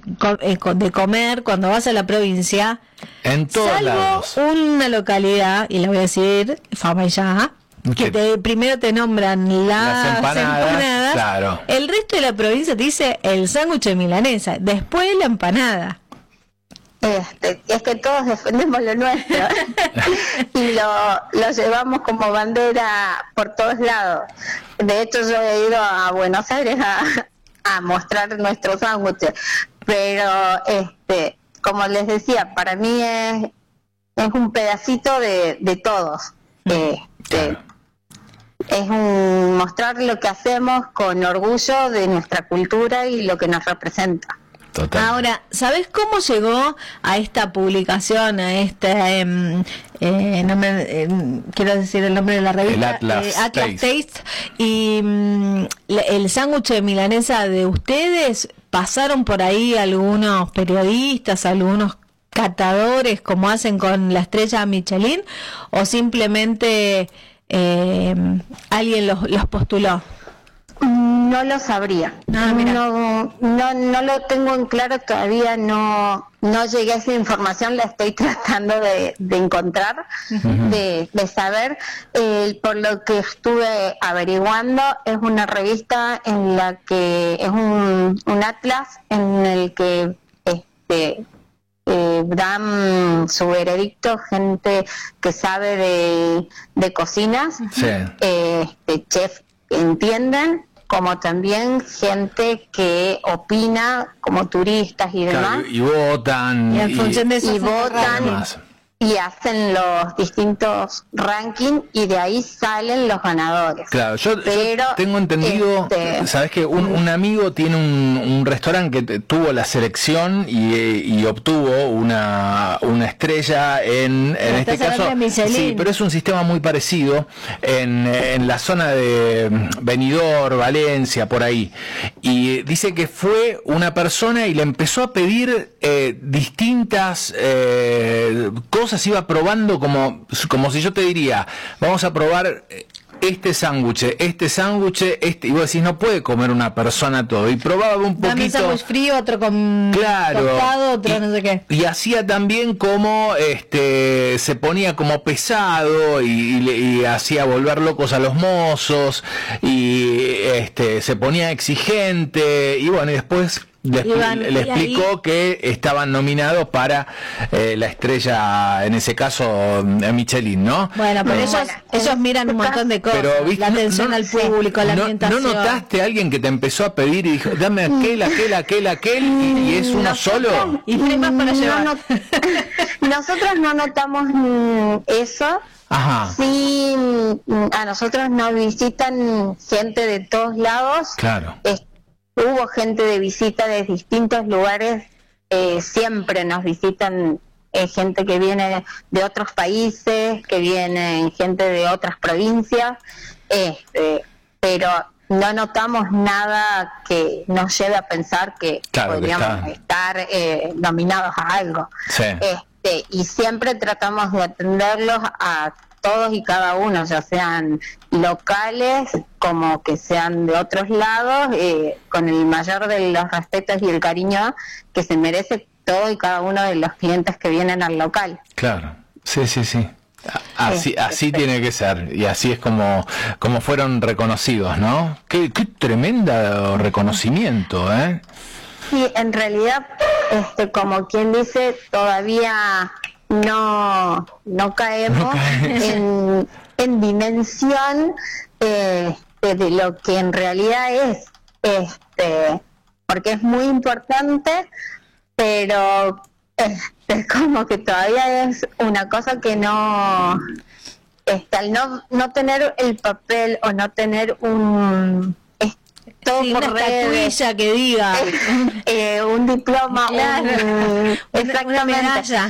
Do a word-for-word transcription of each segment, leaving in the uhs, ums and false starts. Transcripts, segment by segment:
de comer cuando vas a la provincia, en todos salvo lados. una localidad, y la voy a decir, fama y ya, que te, primero te nombran las, las empanadas, empanadas, claro. El resto de la provincia te dice el sándwich de milanesa, después la empanada. Este, es que todos defendemos lo nuestro y lo, lo llevamos como bandera por todos lados. De hecho, yo he ido a Buenos Aires a, a mostrar nuestros sándwiches, pero este, como les decía, para mí es, es un pedacito de, de todos. Este, es un mostrar lo que hacemos con orgullo de nuestra cultura y lo que nos representa. Total. Ahora, ¿sabes cómo llegó a esta publicación, a este, eh, eh, nombre, eh, quiero decir el nombre de la revista? El Atlas, eh, Atlas Taste. Taste. Y mm, el sándwich de milanesa de ustedes, ¿pasaron por ahí algunos periodistas, algunos catadores, como hacen con la estrella Michelin, o simplemente eh, alguien los, los postuló? No lo sabría. Ah, mira. No, no, no lo tengo en claro todavía. No, no llegué a esa información. La estoy tratando de, de encontrar, uh-huh. de, de saber. Eh, por lo que estuve averiguando, es una revista en la que es un, un atlas en el que este eh, dan su veredicto gente que sabe de, de cocinas, sí. eh, este, chef que entienden, como también gente que opina como turistas y demás. Claro, y votan. Y en función de eso y votan y hacen los distintos rankings y de ahí salen los ganadores. Claro, yo, Pero, yo tengo entendido, este, sabes que un, un amigo tiene un, un restaurante que tuvo la selección y, y obtuvo una, una estrella en, en este caso, sí, pero es un sistema muy parecido en, en la zona de Benidorm, Valencia, por ahí, y dice que fue una persona y le empezó a pedir eh, distintas eh, cosas, iba probando como, como si yo te diría, vamos a probar este sándwich, este sándwich, este, y vos decís, no puede comer una persona todo, y probaba un poquito. Dame un sándwich frío, otro con claro, tostado, otro y, no sé qué. Y hacía también como, este, se ponía como pesado, y, y, y hacía volver locos a los mozos, y este, se ponía exigente, y bueno, y después Le, Iván, le explicó ahí que estaban nominados para eh, la estrella, en ese caso Michelin, ¿no? Bueno, pero no. ellos, ellos miran un montón de cosas, pero, ¿viste? la atención no, al público, la no, ambientación. ¿No notaste a alguien que te empezó a pedir y dijo, dame aquel, aquel, aquel, aquel, y, y es uno nosotros, solo? Y no hay más para llevar. No, no, nosotros no notamos mm, eso. Ajá. Sí, a nosotros nos visitan gente de todos lados. Claro. Es, Hubo gente de visita de distintos lugares, eh, siempre nos visitan eh, gente que viene de otros países, que viene gente de otras provincias, este, pero no notamos nada que nos lleve a pensar que claro, podríamos que estar eh, nominados a algo. Sí. Este, y siempre tratamos de atenderlos a todos y cada uno, ya sean locales como que sean de otros lados, eh, con el mayor de los respetos y el cariño que se merece todo y cada uno de los clientes que vienen al local. Claro, sí, sí, sí. Así, así tiene que ser, y así es como, como fueron reconocidos, ¿no? Qué, qué tremendo reconocimiento, ¿eh? Sí, en realidad, este, como quien dice, todavía no no caemos no cae. en, en dimensión eh, de, de lo que en realidad es, este, porque es muy importante, pero es como que todavía es una cosa que no, este, al no, no tener el papel o no tener un... todo sí, por una redes, estatuilla que diga eh, un diploma, claro, un, una, una medalla,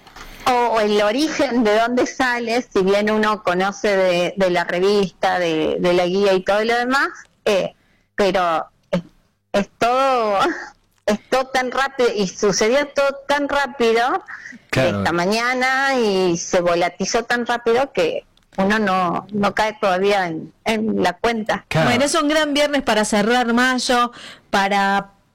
o el origen de dónde sale, si bien uno conoce de, de la revista, de, de la guía y todo lo demás, eh, pero es, es todo es todo tan rápido y sucedió todo tan rápido, claro, esta mañana, y se volatizó tan rápido que uno no, no cae todavía en, en la cuenta. Claro. Bueno, es un gran viernes para cerrar mayo, para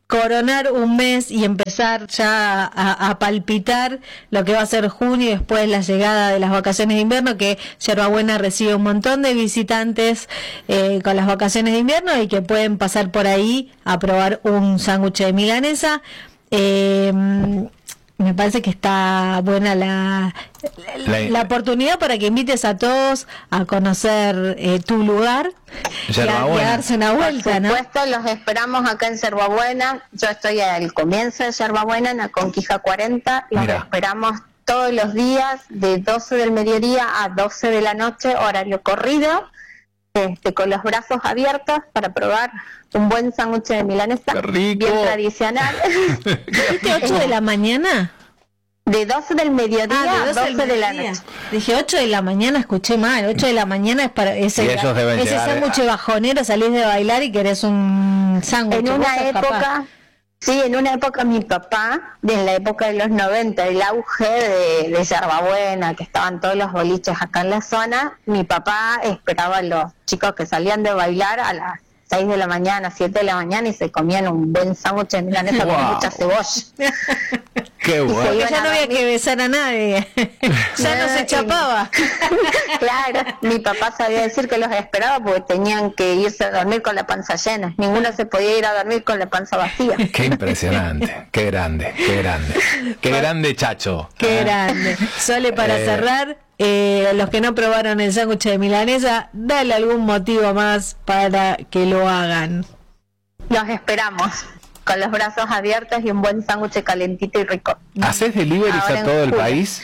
coronar un mes y empezar ya a, a palpitar lo que va a ser junio y después la llegada de las vacaciones de invierno, que Yerbabuena recibe un montón de visitantes eh, con las vacaciones de invierno y que pueden pasar por ahí a probar un sándwich de milanesa. Eh, me parece que está buena la, la, la oportunidad para que invites a todos a conocer eh, tu lugar y a, y a darse una vuelta, ¿no? Por supuesto, los esperamos acá en Yerbabuena. Yo estoy al comienzo de Yerbabuena, en la Conquija cuarenta. Los Mira. esperamos todos los días de doce del mediodía a doce de la noche, horario corrido, este, con los brazos abiertos para probar un buen sándwich de milanesa bien tradicional. ¿Dijiste ocho de la mañana? De doce del mediodía ah, a doce, doce de la noche. Dije ocho de la mañana, escuché mal. ocho de la mañana es para ese, ese sándwich a... bajonero, salís de bailar y querés un sándwich. En una época... Capaz. Sí, en una época mi papá, en la época de los noventa, el auge de, de Yerbabuena, que estaban todos los boliches acá en la zona, mi papá esperaba a los chicos que salían de bailar a las seis de la mañana, siete de la mañana y se comían un buen sándwich de milanesa wow. con mucha cebolla. Qué bueno. Ya no había que besar a nadie, ya no se chapaba. Claro, mi papá sabía decir que los esperaba porque tenían que irse a dormir con la panza llena. Ninguno se podía ir a dormir con la panza vacía. Qué impresionante, qué grande, qué grande. Qué grande, Chacho. Qué ¿eh? grande. Sole, para eh... cerrar, eh, los que no probaron el sándwich de milanesa, dale algún motivo más para que lo hagan. Los esperamos con los brazos abiertos y un buen sándwich calentito y rico. ¿Haces deliveries a todo el país?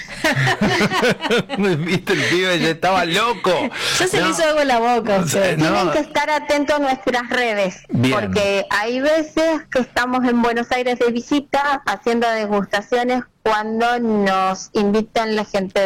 ¿Viste el pibe? Ya estaba loco. Ya se no. le hizo algo en la boca. No. Tienen que estar atentos a nuestras redes. Bien. Porque hay veces que estamos en Buenos Aires de visita haciendo degustaciones cuando nos invitan la gente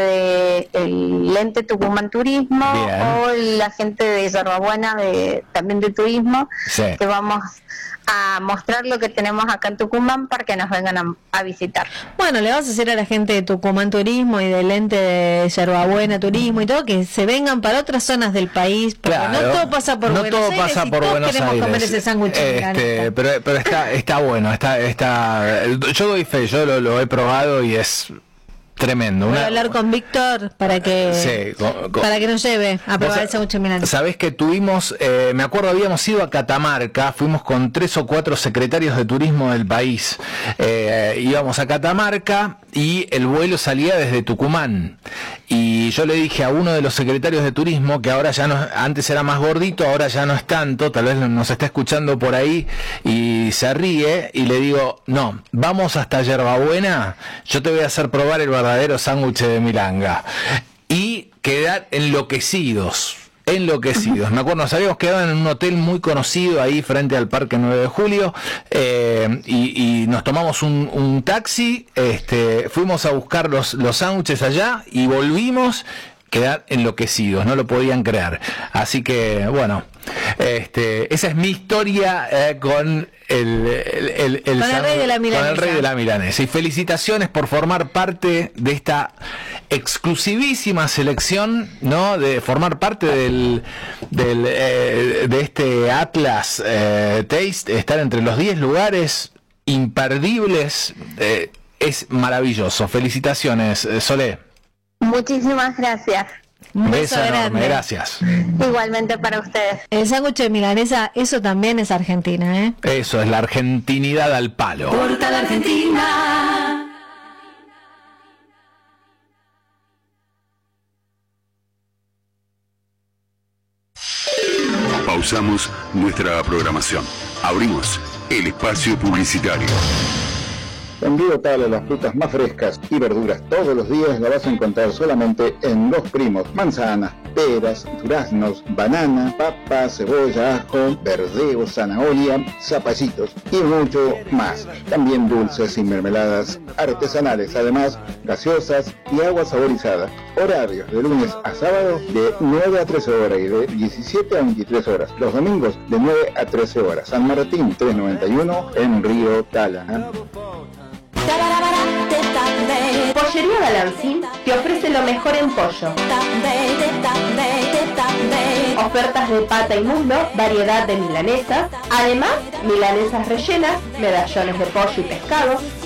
del ente Tucumán Turismo Bien. o la gente de Yerbabuena de, también de turismo, sí. que vamos a mostrar lo que tenemos acá en Tucumán para que nos vengan a, a visitar. Bueno, le vas a decir a la gente de Tucumán Turismo y del ente de Yerbabuena Turismo y todo que se vengan para otras zonas del país, porque claro, no todo pasa por no Buenos todo Aires pasa y por todos Buenos queremos Aires. comer ese sándwich. Este, pero pero está está bueno, está está yo doy fe, yo lo, lo he probado y es tremendo. Voy Una... a hablar con Víctor para que sí, con, con... para que nos lleve a probar el sándwich milanesa. Sabés que tuvimos, eh, me acuerdo habíamos ido a Catamarca, fuimos con tres o cuatro secretarios de turismo del país, eh, íbamos a Catamarca y el vuelo salía desde Tucumán y yo le dije a uno de los secretarios de turismo que ahora ya no, antes era más gordito, ahora ya no es tanto, tal vez nos está escuchando por ahí y se ríe, y le digo, no, vamos hasta Yerbabuena, yo te voy a hacer probar el verdadero sándwich de milanga, y quedar enloquecidos enloquecidos. Me acuerdo, nos habíamos quedado en un hotel muy conocido ahí frente al Parque nueve de julio, eh, y, y nos tomamos un, un taxi, este, fuimos a buscar los, los sándwiches allá y volvimos, quedar enloquecidos, no lo podían creer. Así que, bueno, este, esa es mi historia eh, con el, el, el, el, con el rey de la milanesa. Con el rey de la milanesa. Y felicitaciones por formar parte de esta exclusivísima selección, ¿no? De formar parte del, del eh, de este Atlas eh, Taste, estar entre los diez lugares imperdibles, eh, es maravilloso. Felicitaciones, eh, Solé. Muchísimas gracias. Un beso, beso enorme, grande. Gracias. Igualmente para ustedes. El sándwich de milanesa, eso también es Argentina, ¿eh? Eso es la argentinidad al palo. Porta la Argentina. Pausamos nuestra programación. Abrimos el espacio publicitario. En Río Tala, las frutas más frescas y verduras todos los días la vas a encontrar solamente en Los Primos. Manzanas, peras, duraznos, banana, papa, cebolla, ajo, verdeo, zanahoria, zapallitos y mucho más. También dulces y mermeladas artesanales, además gaseosas y agua saborizada. Horarios de lunes a sábado de nueve a trece horas y de diecisiete a veintitrés horas. Los domingos de nueve a trece horas. San Martín trescientos noventa y uno en Río Tala. Pollería Balancín te ofrece lo mejor en pollo. ofertas de pata y muslo, variedad de milanesas, además milanesas rellenas, medallones de pollo y pescado,